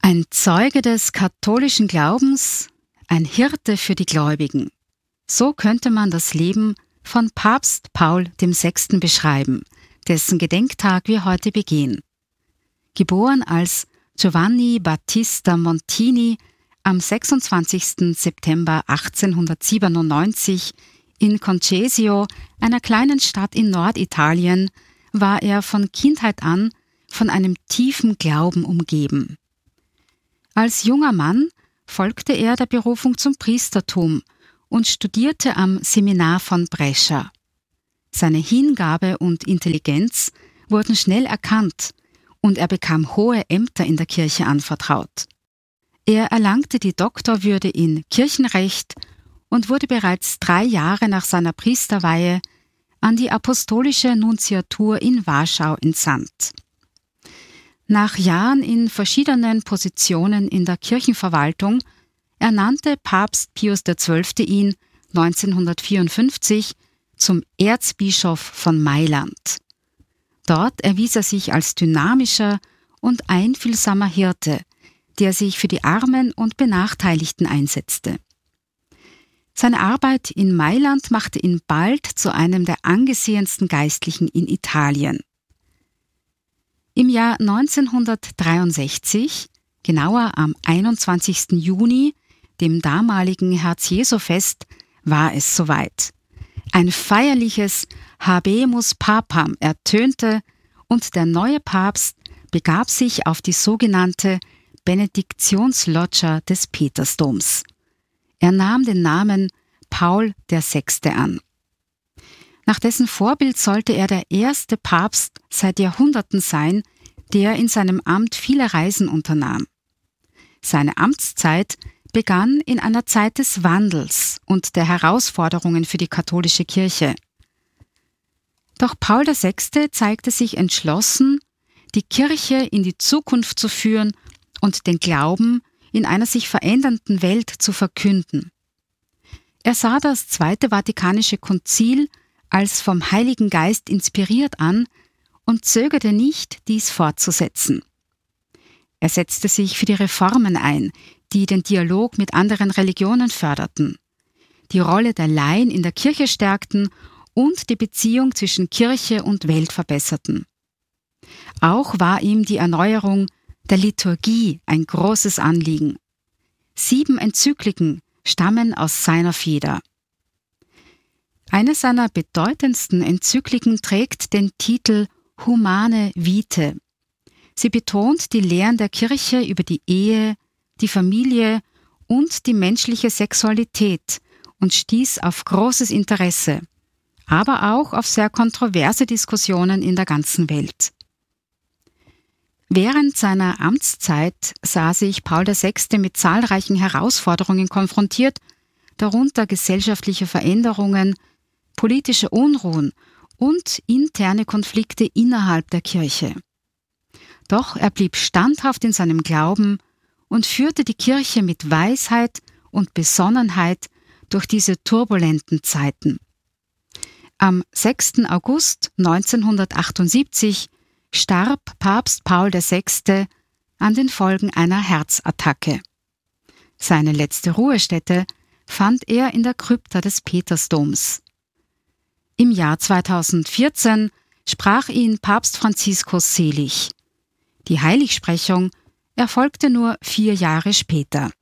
Ein Zeuge des katholischen Glaubens, ein Hirte für die Gläubigen. So könnte man das Leben von Papst Paul VI. Beschreiben, dessen Gedenktag wir heute begehen. Geboren als Giovanni Battista Montini am 26. September 1897 in Concesio, einer kleinen Stadt in Norditalien, war er von Kindheit an von einem tiefen Glauben umgeben. Als junger Mann folgte er der Berufung zum Priestertum und studierte am Seminar von Brescia. Seine Hingabe und Intelligenz wurden schnell erkannt und er bekam hohe Ämter in der Kirche anvertraut. Er erlangte die Doktorwürde in Kirchenrecht und wurde bereits 3 Jahre nach seiner Priesterweihe an die apostolische Nunziatur in Warschau entsandt. Nach Jahren in verschiedenen Positionen in der Kirchenverwaltung ernannte Papst Pius XII. Ihn 1954 zum Erzbischof von Mailand. Dort erwies er sich als dynamischer und einfühlsamer Hirte, der sich für die Armen und Benachteiligten einsetzte. Seine Arbeit in Mailand machte ihn bald zu einem der angesehensten Geistlichen in Italien. Im Jahr 1963, genauer am 21. Juni, dem damaligen Herz-Jesu-Fest, war es soweit. Ein feierliches Habemus Papam ertönte und der neue Papst begab sich auf die sogenannte Benediktionsloggia des Petersdoms. Er nahm den Namen Paul VI. An. Nach dessen Vorbild sollte er der erste Papst seit Jahrhunderten sein, der in seinem Amt viele Reisen unternahm. Seine Amtszeit begann in einer Zeit des Wandels und der Herausforderungen für die katholische Kirche. Doch Paul VI. Zeigte sich entschlossen, die Kirche in die Zukunft zu führen und den Glauben in einer sich verändernden Welt zu verkünden. Er sah das Zweite Vatikanische Konzil als vom Heiligen Geist inspiriert an und zögerte nicht, dies fortzusetzen. Er setzte sich für die Reformen ein, die den Dialog mit anderen Religionen förderten, die Rolle der Laien in der Kirche stärkten und die Beziehung zwischen Kirche und Welt verbesserten. Auch war ihm die Erneuerung der Liturgie ein großes Anliegen. 7 Enzykliken stammen aus seiner Feder. Eine seiner bedeutendsten Enzykliken trägt den Titel Humane Vitae. Sie betont die Lehren der Kirche über die Ehe, die Familie und die menschliche Sexualität und stieß auf großes Interesse, aber auch auf sehr kontroverse Diskussionen in der ganzen Welt. Während seiner Amtszeit sah sich Paul VI. Mit zahlreichen Herausforderungen konfrontiert, darunter gesellschaftliche Veränderungen, politische Unruhen und interne Konflikte innerhalb der Kirche. Doch er blieb standhaft in seinem Glauben und führte die Kirche mit Weisheit und Besonnenheit durch diese turbulenten Zeiten. Am 6. August 1978 starb Papst Paul VI. An den Folgen einer Herzattacke. Seine letzte Ruhestätte fand er in der Krypta des Petersdoms. Im Jahr 2014 sprach ihn Papst Franziskus selig. Die Heiligsprechung erfolgte nur 4 Jahre später.